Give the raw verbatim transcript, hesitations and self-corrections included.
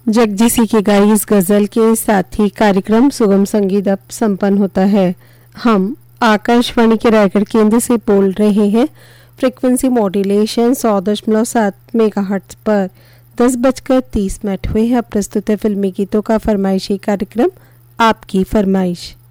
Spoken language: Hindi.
जगजीसी की गाई इस गजल के साथ ही कार्यक्रम सुगम संगीत अब संपन्न होता है। हम आकाशवाणी के रायगढ़ केंद्र से बोल रहे हैं। फ्रिक्वेंसी मॉड्यूलेशन सौ दशमलव सात मेगाहर्ट्ज पर दस बजकर तीस मिनट हुए हैं। अब प्रस्तुत है फिल्मी गीतों का फरमाइशी कार्यक्रम आपकी फरमाइश।